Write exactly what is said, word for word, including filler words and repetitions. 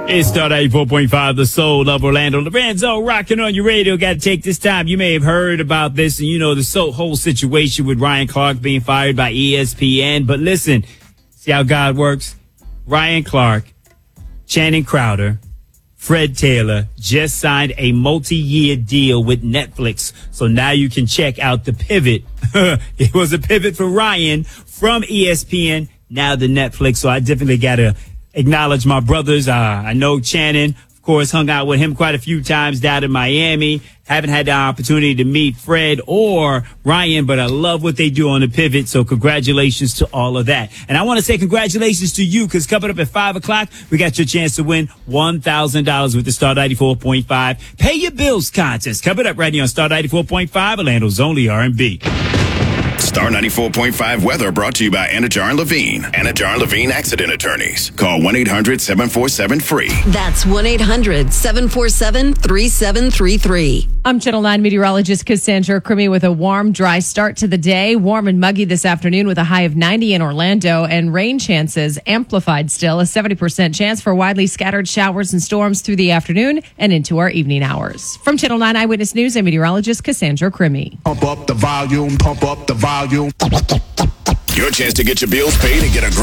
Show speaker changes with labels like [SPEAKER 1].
[SPEAKER 1] It's Star ninety-four point five, the soul of Orlando. Lorenzo rocking on your radio. Got to take this time. You may have heard about this, and you know the so- whole situation with Ryan Clark being fired by E S P N. But listen, see how God works? Ryan Clark, Channing Crowder, Fred Taylor just signed a multi-year deal with Netflix. So now you can check out The Pivot. It was a pivot for Ryan from E S P N, now the Netflix. So I definitely got to acknowledge my brothers. Uh, I know Channing, of course, hung out with him quite a few times down in Miami. Haven't had the opportunity to meet Fred or Ryan, but I love what they do on The Pivot. So congratulations to all of that. And I want to say congratulations to you, because coming up at five o'clock, we got your chance to win one thousand dollars with the Star ninety-four point five Pay Your Bills contest. Coming up right here on Star ninety-four point five, Orlando's only R and B.
[SPEAKER 2] Star ninety-four point five weather brought to you by Anajar and Levine. Anajar and Levine Accident Attorneys. Call one eight hundred seven four seven free.
[SPEAKER 3] That's one eight hundred seven four seven three seven three three.
[SPEAKER 4] I'm Channel nine meteorologist Cassandra Crimi with a warm, dry start to the day. Warm and muggy this afternoon with a high of ninety in Orlando, and rain chances amplified still. A seventy percent chance for widely scattered showers and storms through the afternoon and into our evening hours. From Channel nine Eyewitness News, I'm meteorologist Cassandra Crimi.
[SPEAKER 5] Pump up the volume, pump up the volume.
[SPEAKER 2] Your chance to get your bills paid and get a grand